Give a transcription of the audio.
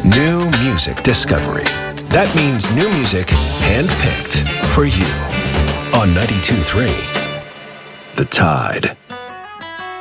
New music discovery. That means new music handpicked for you on 92.3 The Tide.